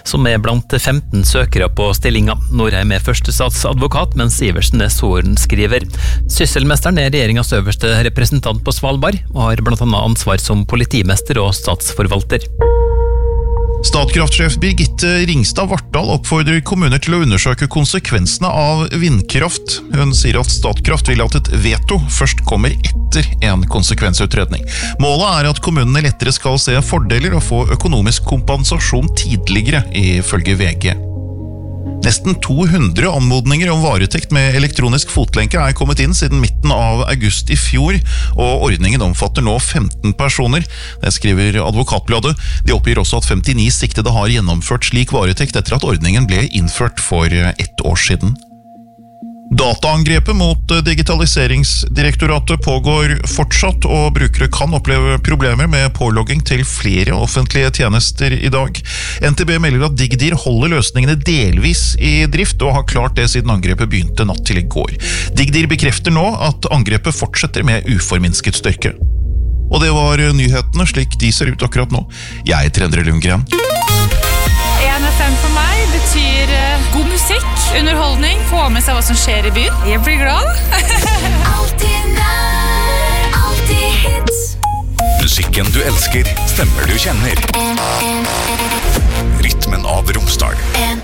som blant 15 søkere på stillinga. Norheim førstestatsadvokat, mens Iversen sorenskriver. Sysselmesteren regjeringas øverste representant på Svalbard, og har blant annet ansvar som politimester og statsforvalter. Statkraftsjef Birgitte Ringstad Vartdal oppfordrer kommuner til å undersøke konsekvensene av vindkraft. Hun sier at Statkraft vil at et veto først kommer etter en konsekvensutredning. Målet at kommunene lettere skal se fordeler og få økonomisk kompensasjon tidligere, ifølge VG. Nesten 200 anmodninger om varetekt med elektronisk fotlenke kommet inn siden midten av august i fjor, og ordningen omfatter nå 15 personer. Det skriver Advokatbladet. De oppgir også at 59 siktede har gjennomført slik varetekt etter at ordningen ble innført for 1 år siden. Dataangrepet mot Digitaliseringsdirektoratet pågår fortsatt, og brukere kan oppleve problemer med pålogging til flere offentlige tjenester i dag. NTB melder at Digdir holder løsningene delvis i drift, og har klart det siden angrepet begynte natt til i går. Digdir bekrefter nå at angrepet fortsetter med uforminsket styrke. Og det var nyhetene slik de ser ut akkurat nå. Jeg heter Endre Lundgren. 1FM for meg betyr god musikk, underholdning, få med seg hva som skjer i byen. Jeg blir glad. Alltid nær, alltid hits. Musikken du elsker, stemmer du kjenner. Rytmen av Romsdal.